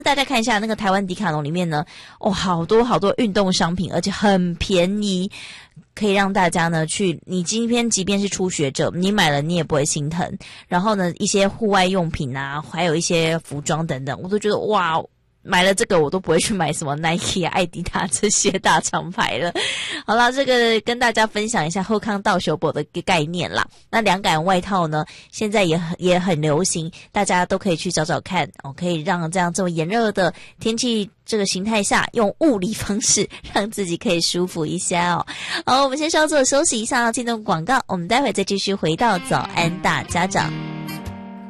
大家看一下那个台湾迪卡侬里面呢，好多好多运动商品，而且很便宜，可以让大家呢去，你今天即便是初学者，你买了你也不会心疼。然后呢，一些户外用品啊，还有一些服装等等，我都觉得哇，买了这个我都不会去买什么 Nike 啊、艾迪达这些大厂牌了。好啦，这个跟大家分享一下后康到手宝的概念啦。那凉感外套呢，现在也很流行，大家都可以去找找看可以让这么炎热的天气这个形态下，用物理方式让自己可以舒服一下哦。好，我们先稍作休息一下，进入广告，我们待会再继续回到早安大家长。